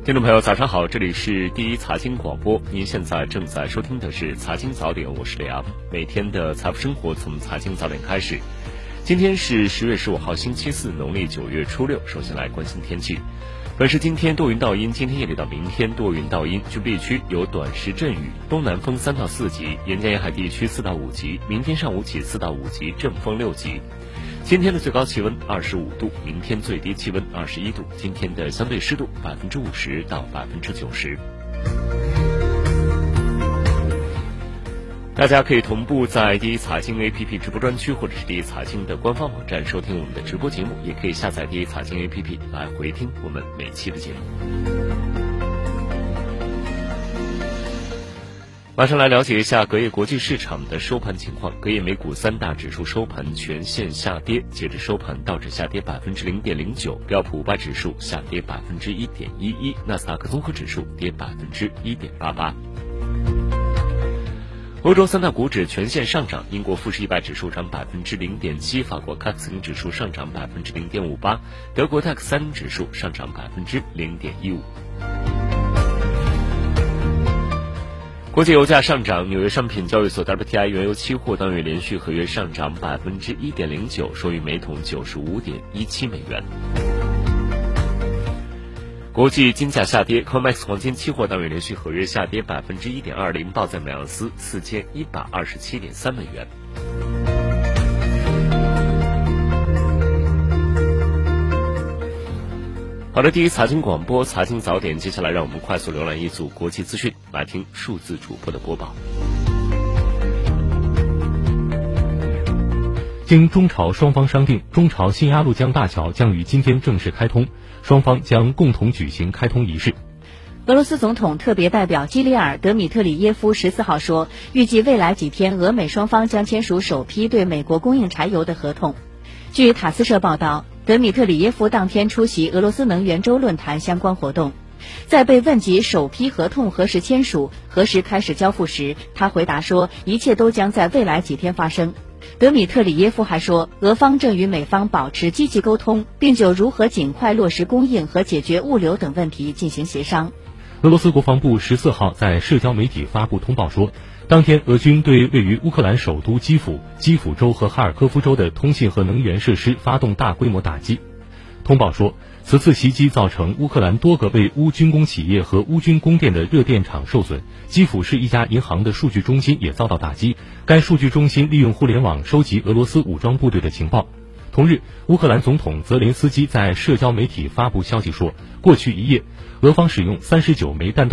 听众朋友早上好，这里是第一财经广播，您现在正在收听的是财经早点，我是李阳。每天的财富生活从财经早点开始。今天是10月15号星期四，农历9月初6。首先来关心天气。本市今天多云到阴，今天夜里到明天多云到阴，局部地区有短时阵雨，东南风3到4级，沿江沿海地区4到5级，明天上午起4到5级，阵风6级。今天的最高气温25度，明天最低气温21度，今天的相对湿度50%到90%。大家可以同步在第一财经 APP 直播专区或者是第一财经的官方网站收听我们的直播节目，也可以下载第一财经 APP 来回听我们每期的节目。马上来了解一下隔夜国际市场的收盘情况。隔夜美股3大指数收盘全线下跌，截至收盘，道指下跌 0.09%， 标普500指数下跌 1.11%， 纳斯达克综合指数跌 1.88%。欧洲3大股指全线上涨，英国富时100指数涨 0.7%， 法国 CAC 40指数上涨 0.58%， 德国 DAX 30指数上涨 0.15%。国际油价上涨，纽约商品交易所 WTI 原油期货当月连续合约上涨 1.09%， 收于每桶 95.17 美元。国际金价下跌 ，COMEX 黄金期货当月连续合约下跌 1.20%， 报在每盎司4127.3美元。好的，第一财经广播财经早点，接下来让我们快速浏览一组国际资讯，来听数字主播的播报。 经中朝双方商定，中朝新鸭绿江大桥将于今天正式开通，双方将共同举行开通仪式。 俄罗斯总统特别代表基里尔·德米特里耶夫14号说，预计未来几天俄美双方将签署首批对美国供应柴油的合同。据塔斯社报道，德米特里耶夫当天出席俄罗斯能源周论坛相关活动，在被问及首批合同何时签署、何时开始交付时，他回答说，一切都将在未来几天发生。德米特里耶夫还说，俄方正与美方保持积极沟通，并就如何尽快落实供应和解决物流等问题进行协商。 俄罗斯国防部14号在社交媒体发布通报说，当天俄军对位于乌克兰首都基辅州和哈尔科夫州的通信和能源设施发动大规模打击。通报说，此次袭击造成乌克兰多个为乌军工企业和乌军供电的热电厂受损，基辅市一家银行的数据中心也遭到打击，该数据中心利用互联网收集俄罗斯武装部队的情报。同日，乌克兰总统泽连斯基在社交媒体发布消息说，过去一夜，俄方使用39枚弹道